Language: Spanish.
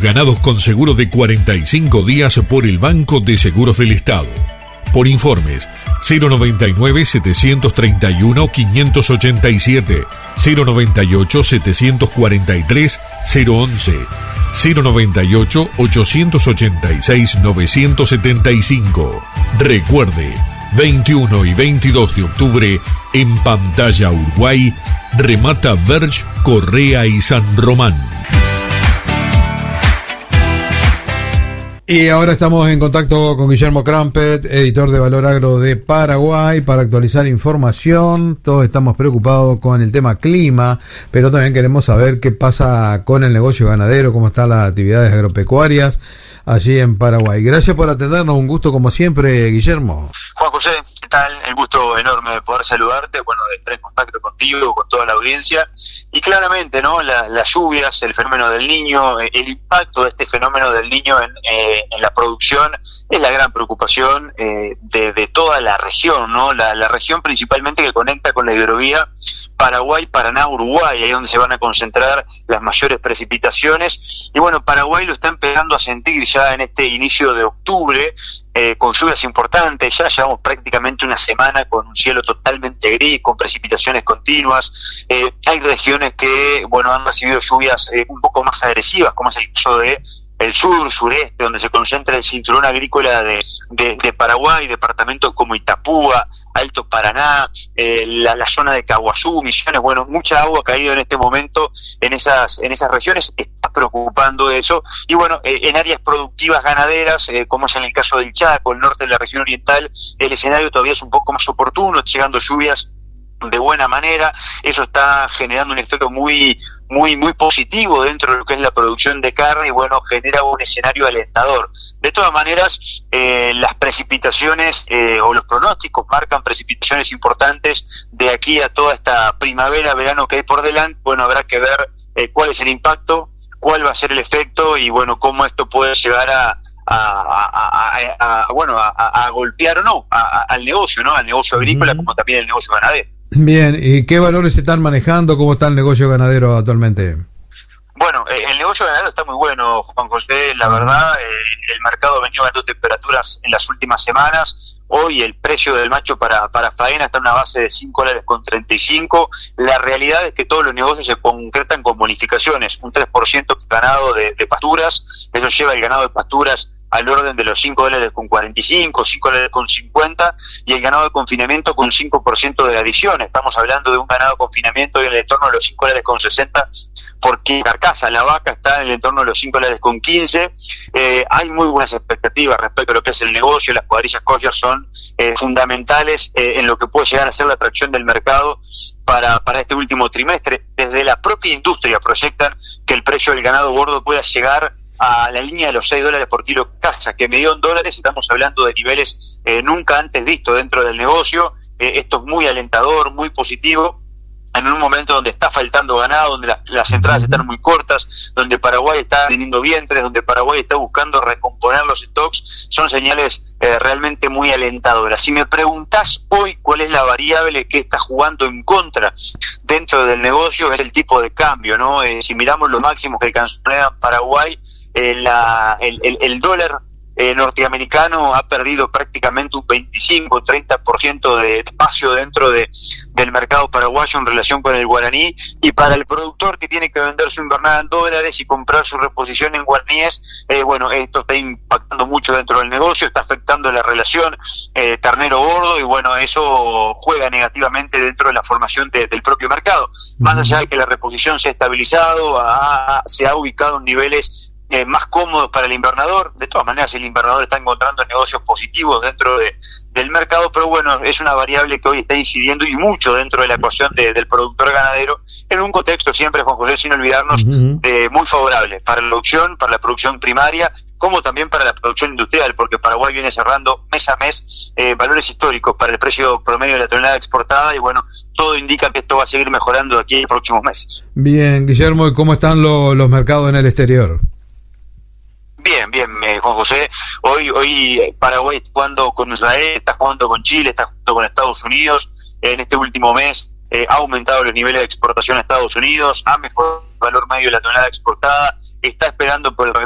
ganados con seguro de 45 días por el Banco de Seguros del Estado. Por informes, 099-731-587, 098-743-011, 098-886-975. Recuerde, 21 y 22 de octubre, en Pantalla Uruguay, remata Verge, Correa y San Román. Y ahora estamos en contacto con Guillermo Crampet, editor de Valor Agro de Paraguay, para actualizar información. Todos estamos preocupados con el tema clima, pero también queremos saber qué pasa con el negocio ganadero, cómo están las actividades agropecuarias allí en Paraguay. Gracias por atendernos, un gusto como siempre, Guillermo. Juan José, ¿qué tal? El gusto enorme de poder saludarte, bueno, de estar en contacto contigo, con toda la audiencia. Y claramente, ¿no? Las lluvias, el fenómeno del Niño, el impacto de este fenómeno del Niño en la producción es la gran preocupación de toda la región, ¿no? La región principalmente que conecta con la hidrovía Paraguay, Paraná, Uruguay, ahí es donde se van a concentrar las mayores precipitaciones. Y bueno, Paraguay lo está empezando a sentir ya en este inicio de octubre, con lluvias importantes. Ya llevamos prácticamente una semana con un cielo totalmente gris, con precipitaciones continuas. Hay regiones que, bueno, han recibido lluvias un poco más agresivas, como es el caso de el sur, sureste, donde se concentra el cinturón agrícola de Paraguay, departamentos como Itapúa, Alto Paraná, la zona de Caguazú, Misiones. Bueno, mucha agua ha caído en este momento en esas regiones. Está preocupando eso. Y bueno, en áreas productivas ganaderas, como es en el caso del Chaco, el norte de la región oriental, el escenario todavía es un poco más oportuno, llegando lluvias de buena manera. Eso está generando un efecto muy positivo dentro de lo que es la producción de carne y bueno, genera un escenario alentador. De todas maneras, las precipitaciones o los pronósticos marcan precipitaciones importantes de aquí a toda esta primavera, verano que hay por delante. Bueno, habrá que ver cuál es el impacto, cuál va a ser el efecto y bueno, cómo esto puede llegar a golpear o no al negocio, ¿no? Al negocio agrícola como también al negocio ganadero. Bien, ¿y qué valores se están manejando? ¿Cómo está el negocio ganadero actualmente? Bueno, el negocio ganadero está muy bueno, Juan José, la verdad. El mercado ha venido dando temperaturas en las últimas semanas. Hoy el precio del macho para faena está en una base de $5.35. La realidad es que todos los negocios se concretan con bonificaciones, un 3% ganado de pasturas. Eso lleva el ganado de pasturas al orden de los $5.45, $5.50, y el ganado de confinamiento con 5% de adición. Estamos hablando de un ganado de confinamiento en el entorno de los $5.60 porque carcasa. La vaca está en el entorno de los $5.15. Hay muy buenas expectativas respecto a lo que es el negocio. Las cuadrillas kosher son fundamentales en lo que puede llegar a ser la atracción del mercado para este último trimestre. Desde la propia industria proyectan que el precio del ganado gordo pueda llegar a la línea de los $6 por kilo casa, que medio en dólares. Estamos hablando de niveles nunca antes vistos dentro del negocio. Esto es muy alentador, muy positivo, en un momento donde está faltando ganado, donde las entradas están muy cortas, donde Paraguay está teniendo vientres, donde Paraguay está buscando recomponer los stocks. Son señales realmente muy alentadoras. Si me preguntás hoy cuál es la variable que está jugando en contra dentro del negocio, es el tipo de cambio, ¿no? Si miramos los máximos que alcanzó Paraguay, el dólar norteamericano ha perdido prácticamente un 25-30% de espacio dentro del mercado paraguayo en relación con el guaraní, y para el productor que tiene que vender su invernada en dólares y comprar su reposición en guaraníes, bueno, esto está impactando mucho dentro del negocio, está afectando la relación ternero gordo, y bueno, eso juega negativamente dentro de la formación del propio mercado. Más allá de que la reposición se ha estabilizado, se ha ubicado en niveles más cómodos para el invernador. De todas maneras, el invernador está encontrando negocios positivos dentro del mercado, pero bueno, es una variable que hoy está incidiendo y mucho dentro de la ecuación del productor ganadero, en un contexto siempre, Juan José, sin olvidarnos, muy favorable para la producción primaria, como también para la producción industrial, porque Paraguay viene cerrando mes a mes valores históricos para el precio promedio de la tonelada exportada, y bueno, todo indica que esto va a seguir mejorando de aquí en los próximos meses. Bien, Guillermo, ¿y cómo están los mercados en el exterior? Bien, Juan José. Hoy Paraguay está jugando con Israel, está jugando con Chile, está jugando con Estados Unidos. En este último mes ha aumentado los niveles de exportación a Estados Unidos, ha mejorado el valor medio de la tonelada exportada, está esperando por el